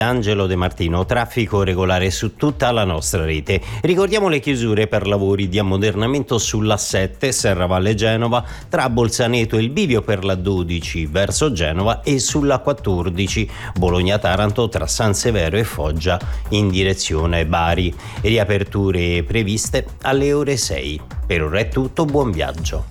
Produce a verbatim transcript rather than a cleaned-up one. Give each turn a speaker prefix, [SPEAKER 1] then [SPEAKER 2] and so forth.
[SPEAKER 1] Angelo De Martino, traffico regolare su tutta la nostra rete. Ricordiamo le chiusure per lavori di ammodernamento sull'A sette Serravalle Genova tra Bolzaneto e il bivio per la dodici verso Genova e sulla quattordici Bologna-Taranto tra San Severo e Foggia in direzione Bari. Riaperture previste alle ore sei. Per ora è tutto, buon viaggio.